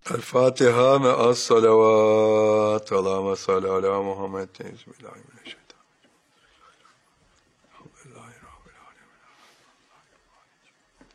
El Fatiha me'as salavat. Allahümme salli ala Muhammed. Bismillahirrahmanirrahim.